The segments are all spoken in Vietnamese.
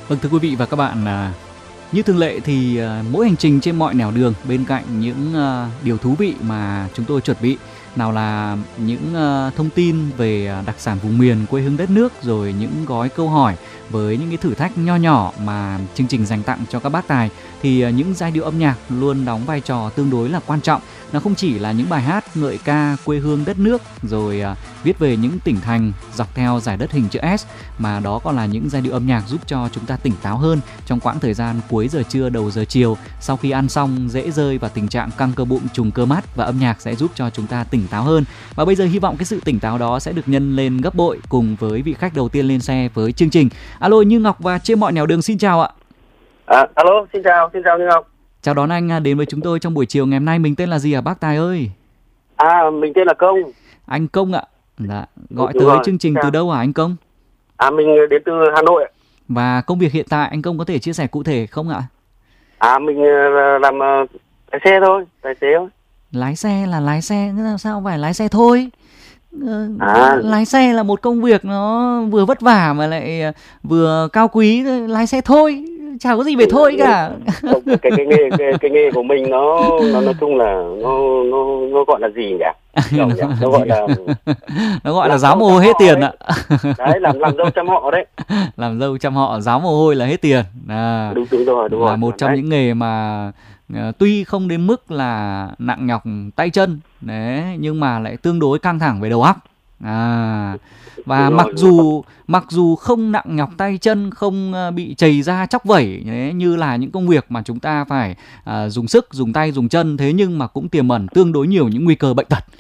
Vâng, thưa quý vị và các bạn, như thường lệ thì mỗi hành trình trên mọi nẻo đường, bên cạnh những điều thú vị mà chúng tôi chuẩn bị, nào là những thông tin về đặc sản vùng miền, quê hương đất nước, rồi những gói câu hỏi với những cái thử thách nho nhỏ mà chương trình dành tặng cho các bác tài, thì những giai điệu âm nhạc luôn đóng vai trò tương đối là quan trọng. Nó không chỉ là những bài hát ngợi ca quê hương đất nước, rồi viết về những tỉnh thành dọc theo dải đất hình chữ S, mà đó còn là những giai điệu âm nhạc giúp cho chúng ta tỉnh táo hơn trong quãng thời gian cuối giờ trưa đầu giờ chiều, sau khi ăn xong dễ rơi vào tình trạng căng cơ bụng, trùng cơ mắt, và âm nhạc sẽ giúp cho chúng ta tỉnh táo hơn. Và bây giờ hy vọng cái sự tỉnh táo đó sẽ được nhân lên gấp bội cùng với vị khách đầu tiên lên xe với chương trình. Alo, Như Ngọc và trên mọi nẻo đường xin chào ạ. Alo, xin chào Như Ngọc. Chào đón anh đến với chúng tôi trong buổi chiều ngày hôm nay. Mình tên là gì hả bác Tài ơi? Mình tên là Công. Anh Công ạ. Dạ. Gọi tới chương trình từ đâu hả anh Công? Mình đến từ Hà Nội. Và công việc hiện tại anh Công có thể chia sẻ cụ thể không ạ? Mình làm lái xe thôi, tài xế thôi. Lái xe là lái xe, sao phải lái xe thôi? Lái xe là một công việc nó vừa vất vả mà lại vừa cao quý. Lái xe thôi, chả có gì phải thôi cả. Cái nghề của mình nó nói chung là nó gọi là gì nhỉ? Nó gọi là ráo mồ hôi hết tiền ạ. Đấy, làm dâu trăm họ đấy. Làm dâu trăm họ, ráo mồ hôi là hết tiền. Đúng rồi. Là một trong những nghề mà tuy không đến mức là nặng nhọc tay chân đấy, nhưng mà lại tương đối căng thẳng về đầu óc. Và mặc dù không nặng nhọc tay chân, không bị chầy da chóc vẩy đấy, như là những công việc mà chúng ta phải dùng sức, dùng tay, dùng chân, thế nhưng mà cũng tiềm ẩn tương đối nhiều những nguy cơ bệnh tật.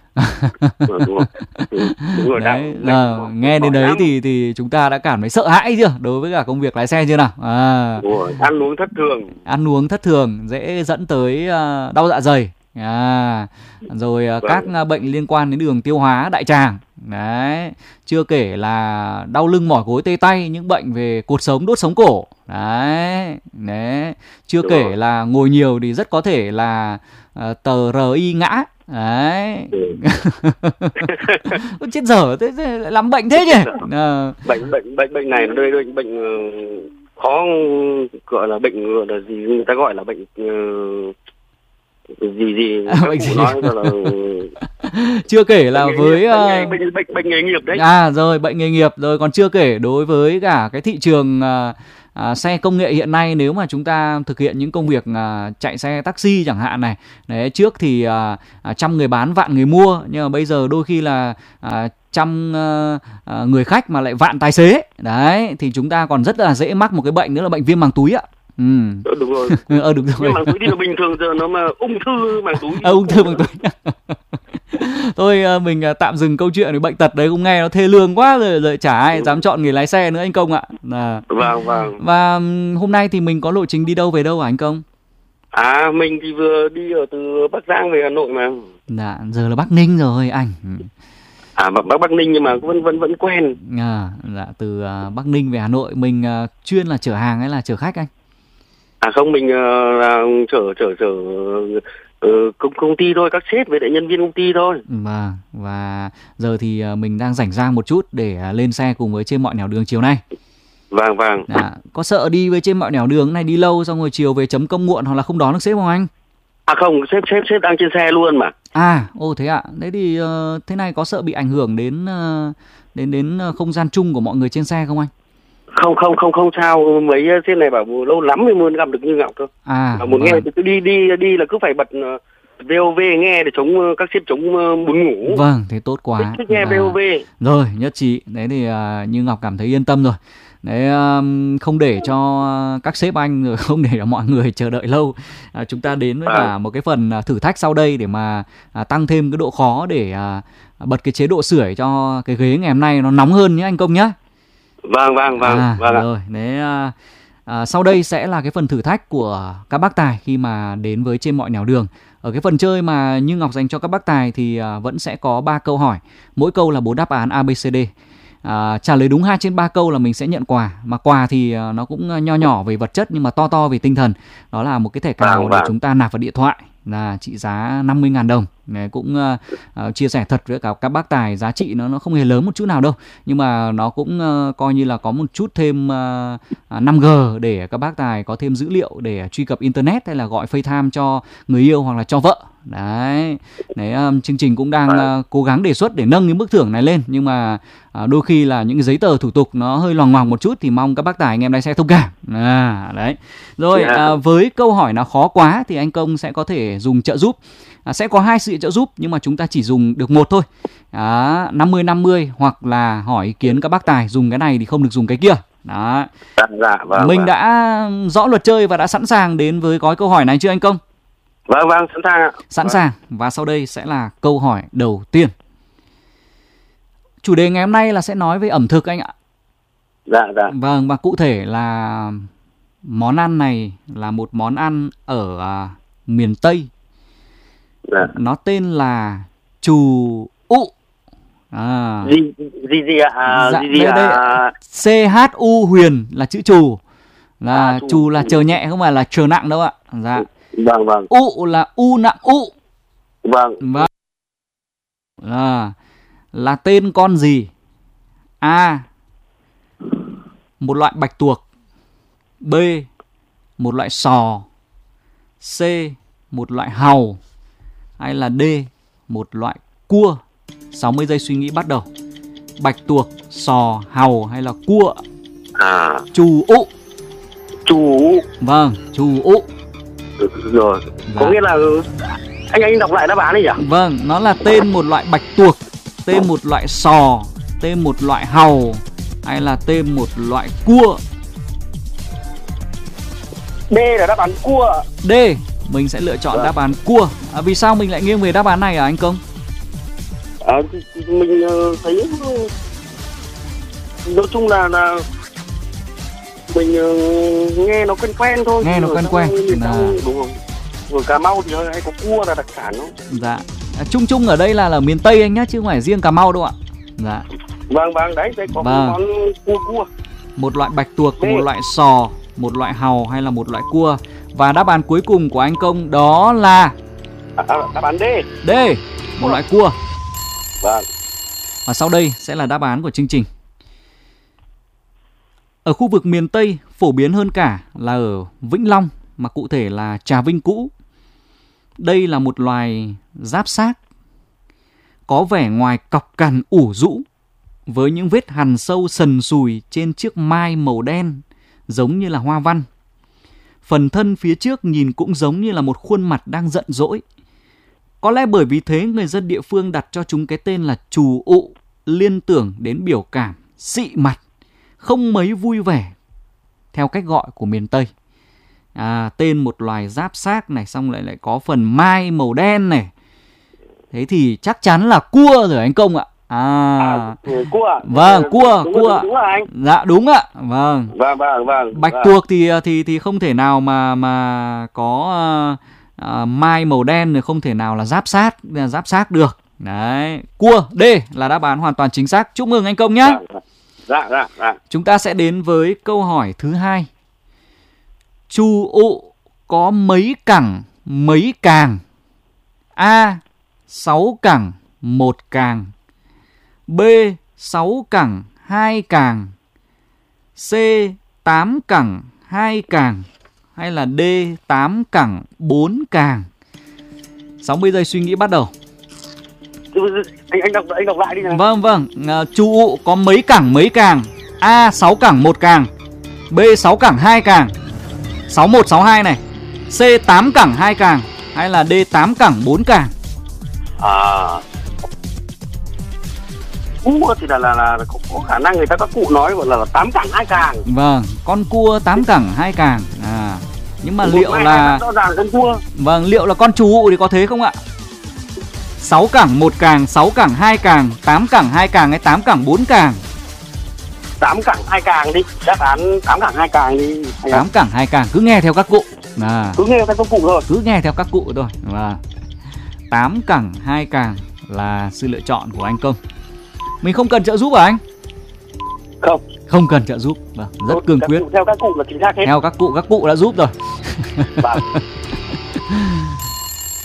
Đúng rồi. Đấy, nghe đến đấy thì chúng ta đã cảm thấy sợ hãi chưa đối với cả công việc lái xe chưa nào? Ăn uống thất thường dễ dẫn tới đau dạ dày, rồi các bệnh liên quan đến đường tiêu hóa, đại tràng. Đấy, chưa kể là đau lưng, mỏi gối, tê tay, những bệnh về cột sống, đốt sống cổ. Đấy. Chưa kể là ngồi nhiều thì rất có thể là tờ RI ngã. Đấy. Chết dở, thế lại làm bệnh thế nhỉ? Bệnh này nó đây bệnh khó, gọi là bệnh gọi là gì, người ta gọi là bệnh gì bệnh gì? Nói là chưa kể là với bệnh nghề nghiệp đấy. Rồi bệnh nghề nghiệp rồi, còn chưa kể đối với cả cái thị trường xe công nghệ hiện nay, nếu mà chúng ta thực hiện những công việc chạy xe taxi chẳng hạn này. Đấy, trước thì trăm người bán vạn người mua, nhưng mà bây giờ đôi khi là trăm người khách mà lại vạn tài xế. Đấy, thì chúng ta còn rất là dễ mắc một cái bệnh nữa là bệnh viêm màng túi ạ. Đúng rồi. Đúng rồi. Viêm màng túi thì là bình thường, giờ nó mà ung thư màng túi. Ung thư màng túi. Thôi mình tạm dừng câu chuyện với bệnh tật đấy, cũng nghe nó thê lương quá rồi chả ai dám chọn nghề lái xe nữa anh Công ạ. Vâng. Và hôm nay thì mình có lộ trình đi đâu về đâu hả anh Công? Mình thì vừa đi ở từ Bắc Giang về Hà Nội mà. Dạ, giờ là Bắc Ninh rồi anh. Bắc Ninh nhưng mà vẫn quen. Dạ, từ Bắc Ninh về Hà Nội. Mình chuyên là chở hàng hay là chở khách anh? Không, mình là chở công ty thôi, các sếp với lại nhân viên công ty thôi. Và giờ thì mình đang rảnh rang một chút để lên xe cùng với trên mọi nẻo đường chiều nay. Vâng. Có sợ đi với trên mọi nẻo đường này đi lâu xong rồi chiều về chấm công muộn hoặc là không đón được sếp không anh? Không, sếp đang trên xe luôn mà. Thế ạ. Đấy thì thế này có sợ bị ảnh hưởng đến không gian chung của mọi người trên xe không anh? Không sao, mấy sếp này bảo lâu lắm mới muốn gặp được Như Ngọc thôi. Muốn nghe thì cứ đi là cứ phải bật VOV nghe để chống các sếp chống buồn ngủ. Vâng, thế tốt quá. Thích nghe VOV. Rồi, nhất trí. Đấy thì Như Ngọc cảm thấy yên tâm rồi. Đấy, không để cho các sếp anh rồi không để cho mọi người chờ đợi lâu. Chúng ta đến với cả một cái phần thử thách sau đây để mà tăng thêm cái độ khó để bật cái chế độ sưởi cho cái ghế ngày hôm nay nó nóng hơn nhé anh Công nhé. Vâng. Rồi, đấy, sau đây sẽ là cái phần thử thách của các bác tài khi mà đến với trên mọi nẻo đường. Ở cái phần chơi mà Như Ngọc dành cho các bác tài thì vẫn sẽ có 3 câu hỏi, mỗi câu là 4 đáp án ABCD. Trả lời đúng 2 trên 3 câu là mình sẽ nhận quà. Mà quà thì nó cũng nho nhỏ về vật chất nhưng mà to về tinh thần. Đó là một cái thẻ cào để chúng ta nạp vào điện thoại. là trị giá 50.000 đồng. Này, cũng chia sẻ thật với cả các bác tài, giá trị nó không hề lớn một chút nào đâu, nhưng mà nó cũng coi như là có một chút thêm 5G để các bác tài có thêm dữ liệu để truy cập internet hay là gọi FaceTime cho người yêu hoặc là cho vợ. Đấy, chương trình cũng đang cố gắng đề xuất để nâng cái mức thưởng này lên, nhưng mà đôi khi là những cái giấy tờ thủ tục nó hơi loằng ngoằng một chút, thì mong các bác tài anh em lái xe thông cảm. Đấy. Rồi, với câu hỏi nào khó quá thì anh Công sẽ có thể dùng trợ giúp. Sẽ có 2 sự trợ giúp nhưng mà chúng ta chỉ dùng được một thôi. 50-50 hoặc là hỏi ý kiến các bác tài, dùng cái này thì không được dùng cái kia. Đó. Mình đã rõ luật chơi và đã sẵn sàng đến với gói câu hỏi này chưa anh Công? Vâng, sẵn sàng ạ. Sẵn sàng. Và sau đây sẽ là câu hỏi đầu tiên. Chủ đề ngày hôm nay là sẽ nói về ẩm thực anh ạ. Dạ. Vâng, và cụ thể là món ăn này là một món ăn ở miền Tây. Dạ. Nó tên là chù ụ. Gì ạ? CHU Huyền là chữ chù. Là chù là chờ nhẹ không phải là chờ nặng đâu ạ. Dạ. Vâng. Ụ là u nặng ụ. Vâng. Là tên con gì? A. Một loại bạch tuộc. B. Một loại sò. C. Một loại hàu. Hay là D. Một loại cua? 60 giây suy nghĩ bắt đầu. Bạch tuộc, sò, hàu hay là cua? Chù ụ. Vâng, chù ụ. Rồi. Có nghĩa là anh đọc lại đáp án đi nhỉ? Vâng, nó là tên một loại bạch tuộc, tên một loại sò, tên một loại hàu hay là tên một loại cua? D là đáp án cua. D, mình sẽ lựa chọn đáp án cua. Vì sao mình lại nghiêng về đáp án này anh Công? Mình thấy nói chung là mình nghe nó quen thôi. Nghe nó quen. Đúng không? Ở Cà Mau thì hay có cua là đặc sản không? Dạ. Chung ở đây là ở miền Tây anh nhá, chứ không phải riêng Cà Mau đâu ạ. Dạ. Vâng, đấy có món cua. Một loại bạch tuộc, một loại sò, một loại hàu hay là một loại cua? Và đáp án cuối cùng của anh Công đó là đáp án D. D, một loại cua. Vâng. Và sau đây sẽ là đáp án của chương trình. Ở khu vực miền Tây phổ biến hơn cả là ở Vĩnh Long, mà cụ thể là Trà Vinh cũ. Đây là một loài giáp xác, có vẻ ngoài cọc cằn ủ rũ, với những vết hằn sâu sần sùi trên chiếc mai màu đen giống như là hoa văn. Phần thân phía trước nhìn cũng giống như là một khuôn mặt đang giận dỗi. Có lẽ bởi vì thế người dân địa phương đặt cho chúng cái tên là chù ụ, liên tưởng đến biểu cảm xị mặt, không mấy vui vẻ, theo cách gọi của miền Tây. Tên một loài giáp xác này, xong lại có phần mai màu đen này. Thế thì chắc chắn là cua rồi anh Công ạ. Cua. Vâng, cua. Đúng rồi anh. Dạ đúng ạ. Vâng. Bạch tuộc thì không thể nào mà có mai màu đen thì không thể nào là giáp xác được. Đấy, cua D là đáp án hoàn toàn chính xác. Chúc mừng anh Công nhé. Dạ. Chúng ta sẽ đến với câu hỏi thứ 2. Chù ụ có mấy cẳng mấy càng? A. 6 cẳng 1 càng. B. 6 cẳng 2 càng. C. 8 cẳng 2 càng. Hay là D. 8 cẳng 4 càng? 60 giây suy nghĩ bắt đầu. Anh đọc lại đi nào. Vâng. Chù ụ có mấy cẳng mấy càng? A. 6 cẳng 1 càng. B. 6 cẳng 2 càng. 61, 62 này. C. 8 cẳng 2 càng. Hay là D. 8 cẳng 4 càng? Cua thì là có khả năng người ta các cụ nói gọi là 8 cẳng 2 càng. Vâng, con cua 8 cẳng 2 càng. Nhưng mà liệu là rõ ràng con cua. Vâng, liệu là con chù ụ thì có thế không ạ? 6 cẳng 1 càng, 6 cẳng 2 càng, 8 cẳng 2 càng hay 8 cẳng 4 càng? 8 cẳng 2 càng đi, đáp án 8 cẳng 2 càng đi. 8 cẳng 2 càng, cứ nghe theo các cụ. Cứ nghe theo các cụ thôi. Cứ nghe theo các cụ thôi. 8 cẳng 2 càng là sự lựa chọn của anh Công. Mình không cần trợ giúp hả anh? Không cần trợ giúp. Rất cương quyết. Theo các cụ là chính xác hết. Theo các cụ đã giúp rồi.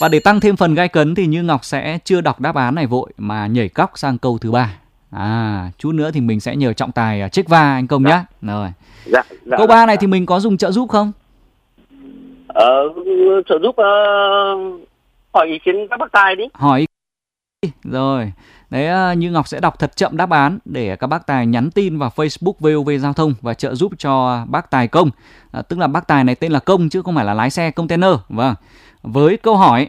Và để tăng thêm phần gay cấn thì Như Ngọc sẽ chưa đọc đáp án này vội mà nhảy cóc sang câu thứ 3. Chút nữa thì mình sẽ nhờ trọng tài check va anh Công nhé. Rồi. Câu 3 này thì mình có dùng trợ giúp không? Trợ giúp hỏi ý kiến các bác tài đi. Hỏi ý kiến. Rồi. Đấy, Như Ngọc sẽ đọc thật chậm đáp án để các bác tài nhắn tin vào Facebook VOV Giao thông và trợ giúp cho bác tài Công. Tức là bác tài này tên là Công chứ không phải là lái xe container. Vâng. Với câu hỏi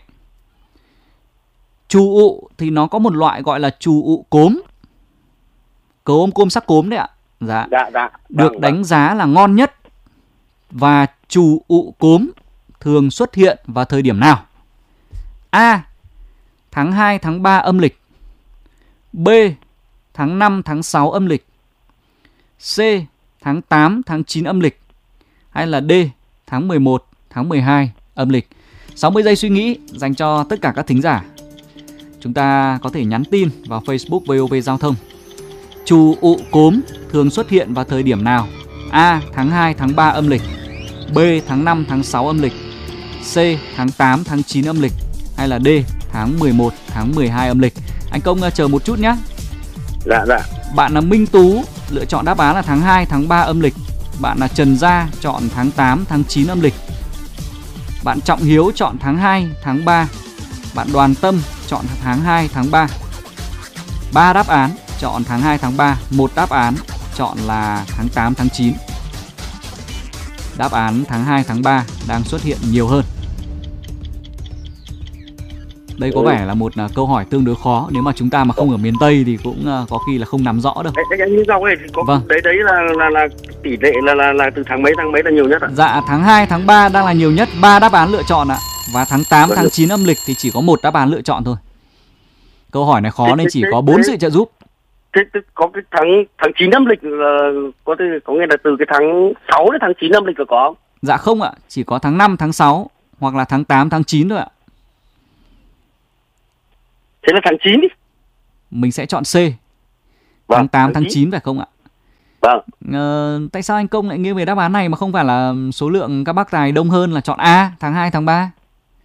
trù ụ thì nó có một loại gọi là trù ụ cốm. Cốm sắc cốm đấy ạ. Dạ. Được đánh giá là ngon nhất. Và trù ụ cốm thường xuất hiện vào thời điểm nào? A. Tháng 2 tháng 3 âm lịch. B. Tháng 5 tháng 6 âm lịch. C. Tháng 8 tháng 9 âm lịch. Hay là D. Tháng 11 tháng 12 âm lịch. 60 giây suy nghĩ dành cho tất cả các thính giả. Chúng ta có thể nhắn tin vào Facebook VOV Giao thông. Trù ụ cốm thường xuất hiện vào thời điểm nào? A. Tháng 2 tháng 3 âm lịch. B. Tháng 5 tháng 6 âm lịch. C. Tháng 8 tháng 9 âm lịch. Hay là D. Tháng 11 tháng 12 âm lịch. Anh Công chờ một chút nhé. Dạ. Bạn là Minh Tú lựa chọn đáp án là tháng 2 tháng 3 âm lịch. Bạn là Trần Gia chọn tháng 8 tháng 9 âm lịch. Bạn Trọng Hiếu chọn tháng 2 tháng 3. Bạn Đoàn Tâm chọn tháng 2 tháng 3. 3 đáp án chọn tháng 2 tháng 3. Một đáp án chọn là tháng 8 tháng 9. Đáp án tháng 2 tháng 3 đang xuất hiện nhiều hơn. Đây có vẻ là một câu hỏi tương đối khó. Nếu mà chúng ta mà không ở miền Tây thì cũng có khi là không nắm rõ đâu. Anh Như Ngọc ơi, vâng. Đấy là tỷ lệ là từ tháng mấy là nhiều nhất ạ? Dạ, tháng 2 tháng 3 đang là nhiều nhất, 3 đáp án lựa chọn ạ. Và tháng 8 tháng 9 âm lịch thì chỉ có một đáp án lựa chọn thôi. Câu hỏi này khó nên chỉ có 4 sự trợ giúp. Thế có cái tháng 9 âm lịch là có nghĩa là từ cái tháng 6 đến tháng 9 âm lịch là có? Dạ không ạ, chỉ có tháng 5 tháng 6 hoặc là tháng 8 tháng 9 thôi ạ. Thế là tháng 9 đi. Mình sẽ chọn C. Tháng 8 tháng 9 phải không ạ? Vâng. Tại sao anh Công lại nghiêng về đáp án này mà không phải là số lượng các bác tài đông hơn là chọn A, tháng 2 tháng 3?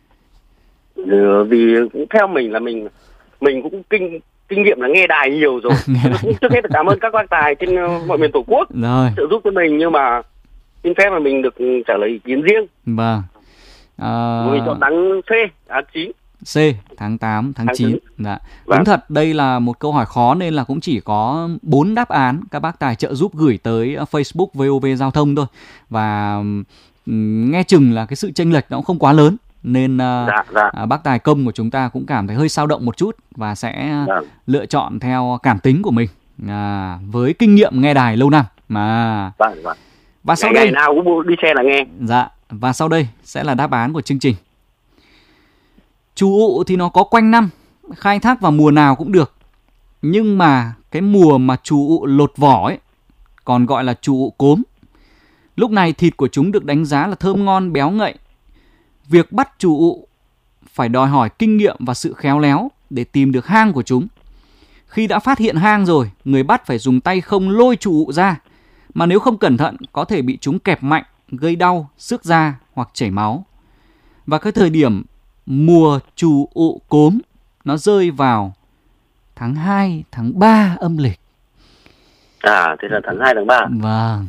Vì theo mình là mình cũng kinh nghiệm là nghe đài nhiều rồi. Trước hết là cảm ơn các bác tài trên mọi miền Tổ quốc trợ giúp cho mình, nhưng mà xin phép là mình được trả lời ý kiến riêng. Vâng. Mình chọn tháng C, 9. C, tháng 8, tháng 9. Dạ. Đúng thật, đây là một câu hỏi khó nên là cũng chỉ có 4 đáp án các bác tài trợ giúp gửi tới Facebook VOV Giao thông thôi. Và nghe chừng là cái sự chênh lệch nó cũng không quá lớn. Nên bác tài Công của chúng ta cũng cảm thấy hơi xao động một chút và sẽ lựa chọn theo cảm tính của mình, với kinh nghiệm nghe đài lâu năm mà. Và sau đây, ngày nào cũng đi xe là nghe. Dạ. Và sau đây sẽ là đáp án của chương trình. Trù ụ thì nó có quanh năm, khai thác vào mùa nào cũng được. Nhưng mà cái mùa mà trù ụ lột vỏ ấy, còn gọi là trù ụ cốm. Lúc này thịt của chúng được đánh giá là thơm ngon, béo ngậy. Việc bắt trù ụ phải đòi hỏi kinh nghiệm và sự khéo léo để tìm được hang của chúng. Khi đã phát hiện hang rồi, người bắt phải dùng tay không lôi trù ụ ra. Mà nếu không cẩn thận, có thể bị chúng kẹp mạnh, gây đau, xước da hoặc chảy máu. Và cái thời điểm mùa trù ụ cốm nó rơi vào tháng 2, tháng 3 âm lịch. Thế là tháng 2, tháng 3. Vâng,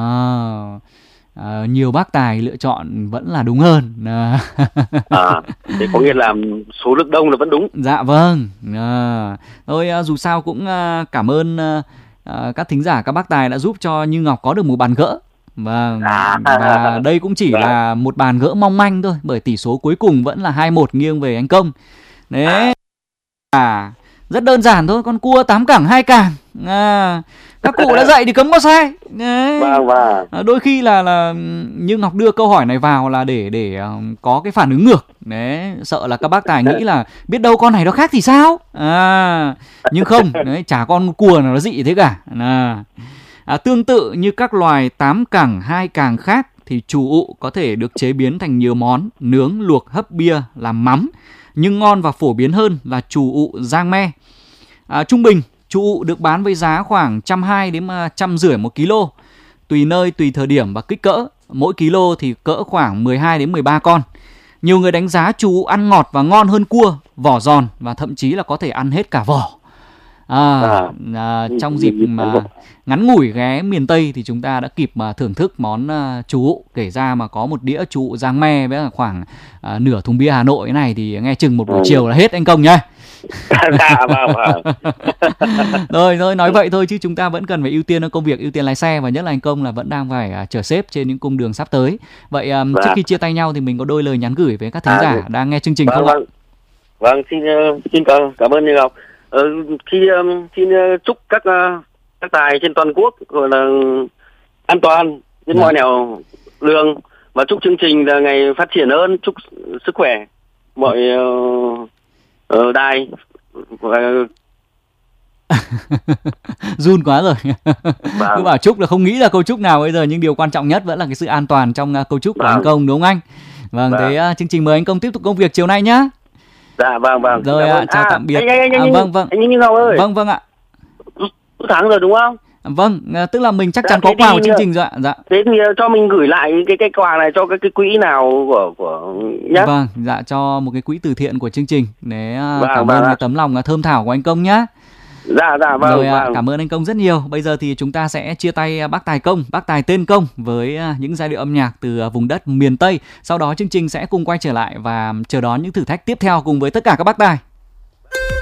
nhiều bác tài lựa chọn vẫn là đúng hơn. Thế có nghĩa là số lượng đông là vẫn đúng. Dạ vâng. Thôi dù sao cũng cảm ơn các thính giả, các bác tài đã giúp cho Như Ngọc có được một bàn gỡ. Vâng. Và đây cũng chỉ là một bàn gỡ mong manh thôi, bởi tỷ số cuối cùng vẫn là 2-1 nghiêng về anh Công. Đấy. Rất đơn giản thôi, con cua 8 cẳng 2 càng. Các cụ đã dạy thì cấm có sai. Đấy. Đôi khi là Như Ngọc đưa câu hỏi này vào là để có cái phản ứng ngược. Đấy, sợ là các bác tài nghĩ là biết đâu con này nó khác thì sao. Nhưng không, đấy, chả con cua nào nó dị thế cả. Tương tự như các loài 8 cẳng 2 càng khác thì trù ụ có thể được chế biến thành nhiều món, nướng, luộc, hấp bia, làm mắm. Nhưng ngon và phổ biến hơn là trù ụ rang me. Trung bình, trù ụ được bán với giá khoảng 120 đến 150 một kg. Tùy nơi, tùy thời điểm và kích cỡ. Mỗi kg thì cỡ khoảng 12 đến 13 con. Nhiều người đánh giá chú ăn ngọt và ngon hơn cua, vỏ giòn và thậm chí là có thể ăn hết cả vỏ. Trong dịp mà ngắn ngủi ghé miền Tây thì chúng ta đã kịp mà thưởng thức món chú. Kể ra mà có một đĩa chú rang me với khoảng nửa thùng bia Hà Nội này thì nghe chừng một buổi chiều là hết anh Công nhá. Rồi nói vậy thôi chứ chúng ta vẫn cần phải ưu tiên công việc, ưu tiên lái xe, và nhất là anh Công là vẫn đang phải chở sếp trên những cung đường sắp tới. Vậy trước khi chia tay nhau thì mình có đôi lời nhắn gửi với các thính giả đang nghe chương trình không ạ? Vâng, xin cảm ơn Như Ngọc. Xin chúc các tài trên toàn quốc gọi là an toàn trên mọi nẻo đường, và chúc chương trình là ngày phát triển hơn, chúc sức khỏe mọi đài. Run quá rồi. Cứ bảo chúc là không nghĩ là câu chúc nào bây giờ, nhưng điều quan trọng nhất vẫn là cái sự an toàn trong câu chúc của anh Công, đúng không anh? Vâng. Thế chương trình mời anh Công tiếp tục công việc chiều nay nhá. Dạ vâng. Rồi chào tạm biệt. Vâng. Anh Như Ngọc ơi. Vâng ạ. Tháng rồi đúng không? Vâng, tức là mình chắc chắn có quà của chương trình rồi ạ. Dạ. Thế thì cho mình gửi lại cái quà này cho cái quỹ nào của nhá. Vâng, dạ, cho một cái quỹ từ thiện của chương trình để cảm ơn cái tấm lòng thơm thảo của anh Công nhá. Dạ vâng. Rồi cảm ơn anh Công rất nhiều. Bây giờ thì chúng ta sẽ chia tay bác tài Công, bác tài tên Công với những giai điệu âm nhạc từ vùng đất miền Tây. Sau đó chương trình sẽ cùng quay trở lại và chờ đón những thử thách tiếp theo cùng với tất cả các bác tài.